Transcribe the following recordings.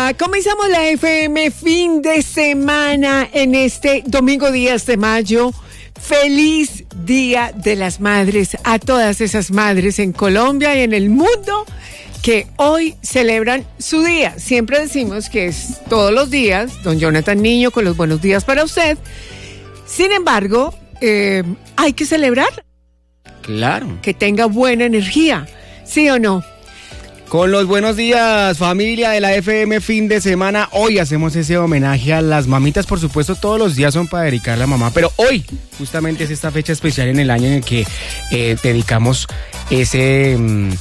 Comenzamos la FM fin de semana en este domingo 10 de mayo. Feliz Día de las Madres a todas esas madres en Colombia y en el mundo que hoy celebran su día. Siempre decimos que es todos los días, don Jonathan Niño con los buenos días para usted. Sin embargo, hay que celebrar. Claro. Que tenga buena energía, ¿sí o no? Con los buenos días, familia de la FM fin de semana. Hoy hacemos ese homenaje a las mamitas. Por supuesto, todos los días son para dedicar a la mamá, pero hoy justamente es esta fecha especial en el año en el que dedicamos ese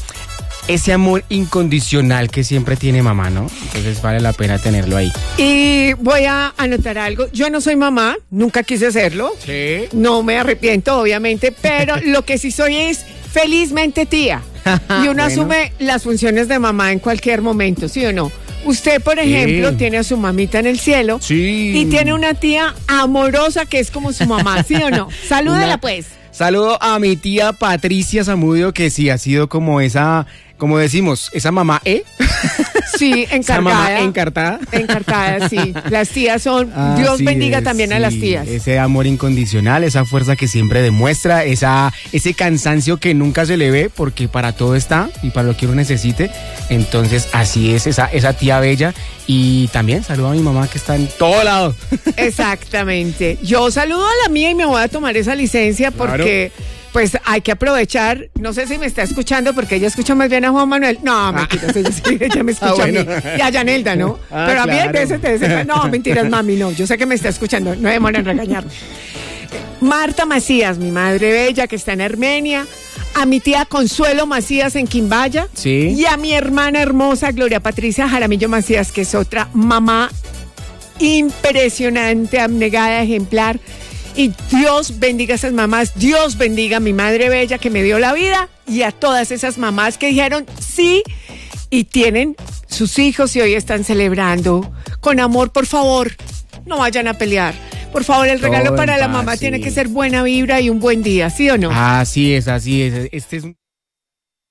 amor incondicional que siempre tiene mamá, ¿no? Entonces vale la pena tenerlo ahí. Y voy a anotar algo. Yo no soy mamá, nunca quise serlo. Sí. No me arrepiento, obviamente, pero lo que sí soy es felizmente tía. Y uno asume las funciones de mamá en cualquier momento, ¿sí o no? Usted, por ejemplo, tiene a su mamita en el cielo. Sí. Y tiene una tía amorosa que es como su mamá, ¿sí o no? Salúdala, pues. Saludo a mi tía Patricia Zamudio, que sí ha sido como esa, como decimos, esa mamá, Sí, encargada. Esa mamá encartada. Encartada, sí. Las tías son, Dios bendiga también a las tías. Ese amor incondicional, esa fuerza que siempre demuestra, ese cansancio que nunca se le ve, porque para todo está y para lo que uno necesite. Entonces, así es esa tía bella. Y también saludo a mi mamá que está en todo lado. Exactamente. Yo saludo a la mía y me voy a tomar esa licencia porque... Claro. Pues hay que aprovechar, no sé si me está escuchando porque ella escucha más bien a Juan Manuel. No, mentiras, ella me escucha bueno. A mí. Y a Yanelda, ¿no? Pero a mí a veces te dice, no, mentiras, mami, no. Yo sé que me está escuchando, no demora en regañarme. Marta Macías, mi madre bella que está en Armenia. A mi tía Consuelo Macías en Quimbaya. Sí. Y a mi hermana hermosa Gloria Patricia Jaramillo Macías, que es otra mamá impresionante, abnegada, ejemplar. Y Dios bendiga a esas mamás, Dios bendiga a mi madre bella que me dio la vida y a todas esas mamás que dijeron sí y tienen sus hijos y hoy están celebrando. Con amor, por favor, no vayan a pelear. Por favor, el regalo para la mamá tiene que ser buena vibra y un buen día, ¿sí o no? Así es, así es. Este es un...